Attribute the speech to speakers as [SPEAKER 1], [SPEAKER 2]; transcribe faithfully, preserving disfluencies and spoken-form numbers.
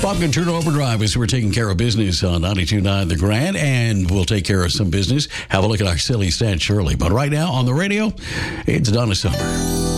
[SPEAKER 1] Bob can turn over drive as we're taking care of business on ninety-two point nine The Grand, and we'll take care of some business. Have a look at our silly stat, Shirley. But right now on the radio, it's Donna Summer.